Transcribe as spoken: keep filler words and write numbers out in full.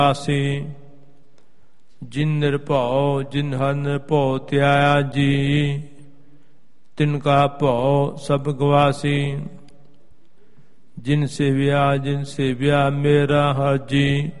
ਆਸੀ ਜਿਨ ਨਿਰਭਉ ਜਿਨ ਹਰਿ ਨਿਰਭਉ ਧਿਆਇਆ ਜੀ ਤਿਨ ਕਾ ਭਉ ਸਭ ਗਵਾਸੀ। ਜਿਨ ਸੇਵਿਆ ਜਿਨ ਸੇਵਿਆ ਮੇਰਾ ਹਰਿ ਜੀ